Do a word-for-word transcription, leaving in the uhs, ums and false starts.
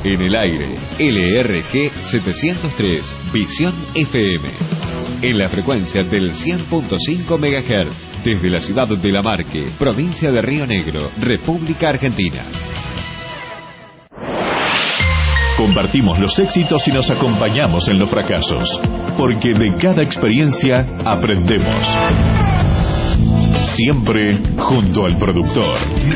En el aire, L R G setecientos tres, Visión F M. En la frecuencia del cien punto cinco megahertz, desde la ciudad de La Marque, provincia de Río Negro, República Argentina. Compartimos los éxitos y nos acompañamos en los fracasos, porque de cada experiencia aprendemos. Siempre junto al productor.